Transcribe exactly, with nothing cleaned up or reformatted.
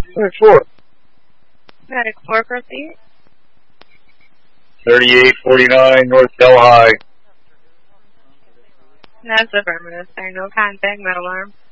Medic four. Medic four, proceed. thirty-eight forty-nine North Delhi. That's affirmative, sir. No contact, med alarm.